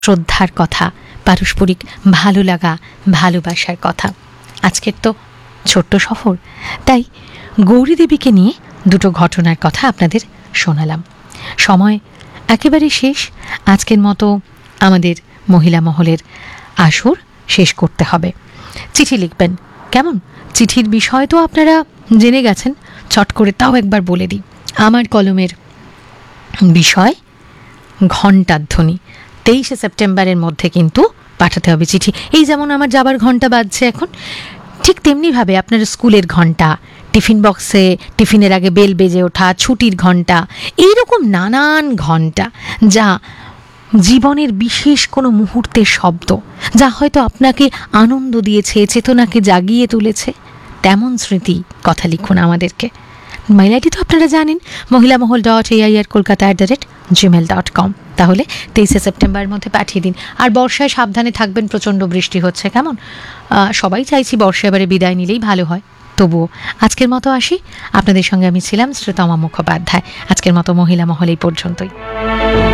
শ্রদ্ধার কথা, পারস্পরিক ভালো লাগা, ভালোবাসার কথা। আজকের তো ছোট্ট সফর, তাই গৌরী দেবীকে নিয়ে দুটো ঘটনার কথা আপনাদের শোনালাম। সময় একেবারে শেষ, আজকের মতো আমাদের মহিলা মহলের আসর শেষ করতে হবে। চিঠি লিখবেন কেমন? চিঠির বিষয় তো আপনারা জেনে গেছেন, চট করে তাও একবার বলে দিই। আমার কলমের বিষয় ঘণ্টাধ্বনি। 23শে সেপ্টেম্বরের মধ্যে কিন্তু পাঠাতে হবে চিঠি। এই যেমন আমার যাবার ঘণ্টা বাজছে এখন, ঠিক তেমনিভাবে আপনার স্কুলের ঘণ্টা, টিফিন বক্সে টিফিনের আগে বেল বেজে ওঠা, ছুটির ঘণ্টা, এইরকম নানান ঘণ্টা যা জীবনের বিশেষ কোনো মুহূর্তের শব্দ, যা হয়তো আপনাকে আনন্দ দিয়েছে, চেতনাকে জাগিয়ে তুলেছে, তেমন স্মৃতি কথা লিখুন আমাদেরকে। মেইল আইডি তো আপনারা জানেন, মহিলামহল.air@kolkata@gmail.com। তাহলে 23শে সেপ্টেম্বরের মধ্যে পাঠিয়ে দিন। আর বর্ষায় সাবধানে থাকবেন, প্রচণ্ড বৃষ্টি হচ্ছে কেমন। সবাই চাইছি বর্ষা এবারে বিদায় নিলেই ভালো হয়, তবুও আজকের মতো আসি। আপনাদের সঙ্গে আমি ছিলাম শ্রীতমা মুখোপাধ্যায়। আজকের মতো মহিলা মহল এই পর্যন্তই।